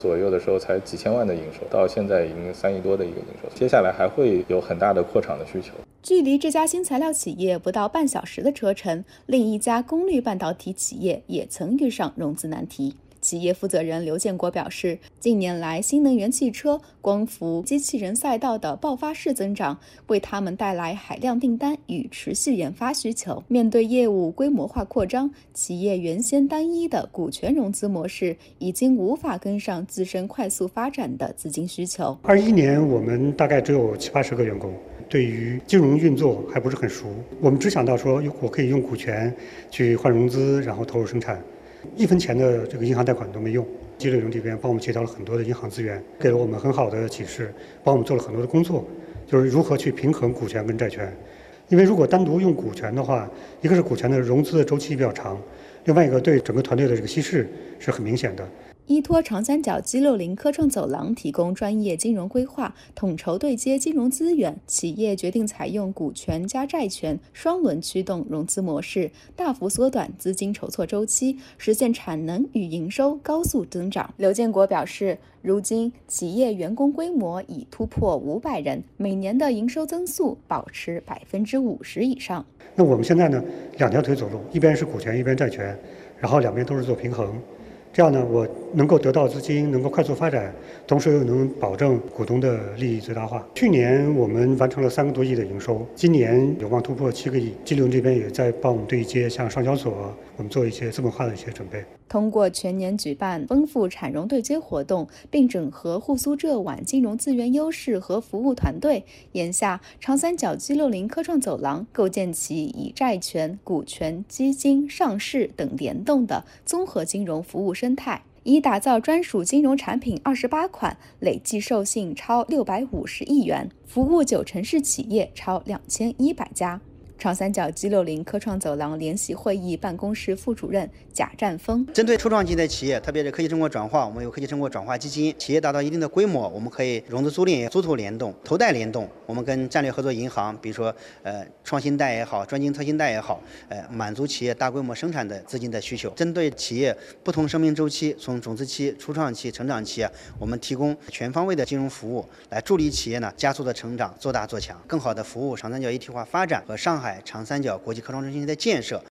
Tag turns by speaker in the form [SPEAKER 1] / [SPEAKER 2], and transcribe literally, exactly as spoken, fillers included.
[SPEAKER 1] 左右的时候才几千万的营收，到现在已经三亿多的一个营收，接下来还会有很大的扩厂的需求。
[SPEAKER 2] 距离这家新材料企业不到半小时的车程，另一家功率半导体企业也曾遇上融资难题。企业负责人刘建国表示，近年来新能源汽车、光伏、机器人赛道的爆发式增长，为他们带来海量订单与持续研发需求。面对业务规模化扩张，企业原先单一的股权融资模式已经无法跟上自身快速发展的资金需求。
[SPEAKER 3] 二一年我们大概只有七八十个员工，对于金融运作还不是很熟，我们只想到说我可以用股权去换融资，然后投入生产。一分钱的这个银行贷款都没用，激流融这边帮我们协调了很多的银行资源，给了我们很好的启示，帮我们做了很多的工作，就是如何去平衡股权跟债权。因为如果单独用股权的话，一个是股权的融资的周期比较长，另外一个对整个团队的这个稀释是很明显的。
[SPEAKER 2] 依托长三角 G 六十 科创走廊提供专业金融规划，统筹对接金融资源，企业决定采用股权加债权双轮驱动融资模式，大幅缩短资金筹措周期，实现产能与营收高速增长。刘建国表示，如今企业员工规模已突破五百人，每年的营收增速保持百分之五十以上。
[SPEAKER 3] 那我们现在呢，两条腿走路，一边是股权，一边债权，然后两边都是做平衡。这样呢，我能够得到资金，能够快速发展，同时又能保证股东的利益最大化。去年我们完成了三个多亿的营收，今年有望突破七个亿。金流这边也在帮我们对接，像上交所，我们做一些资本化的一些准备。
[SPEAKER 2] 通过全年举办丰富产融对接活动，并整合沪苏浙皖金融资源优势和服务团队，眼下长三角 G 六十 科创走廊构建起以债权、股权、基金、上市等联动的综合金融服务生态，已打造专属金融产品二十八款，累计授信超六百五十亿元，服务九城市企业超两千一百家。长三角 G 六十 科创走廊联席会议办公室副主任贾占峰，
[SPEAKER 4] 针对初创级的企业，特别是科技成果转化，我们有科技成果转化基金，企业达到一定的规模，我们可以融资租赁、租投联动、投贷联动，我们跟战略合作银行，比如说呃创新贷也好，专精特新贷也好，呃满足企业大规模生产的资金的需求。针对企业不同生命周期，从种子期、初创期、成长期啊，我们提供全方位的金融服务，来助力企业呢加速的成长，做大做强，更好的服务长三角一体化发展和上海长三角国际科创中心的建设。